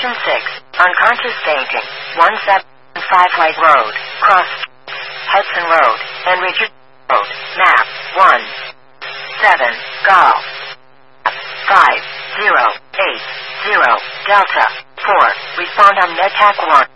Station 6, unconscious staging, 175 White Road, cross Hudson Road, and Richard Road, map 17 Golf 5080 Delta 4, respond on NetTac 1.